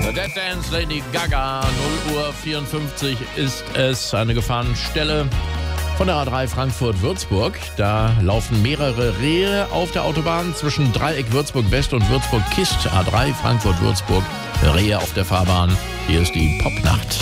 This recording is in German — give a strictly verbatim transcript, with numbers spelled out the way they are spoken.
The Dead Dance, Lady Gaga, null Uhr vierundfünfzig ist es, eine Gefahrenstelle von der A drei Frankfurt-Würzburg. Da laufen mehrere Rehe auf der Autobahn zwischen Dreieck Würzburg West und Würzburg Kist. A drei Frankfurt-Würzburg, Rehe auf der Fahrbahn. Hier ist die Popnacht.